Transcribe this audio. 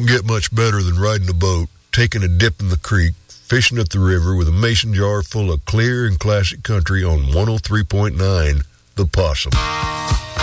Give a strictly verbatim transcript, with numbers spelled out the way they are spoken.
get much better than riding a boat, taking a dip in the creek, fishing at the river with a mason jar full of clear and classic country on one oh three point nine The Possum.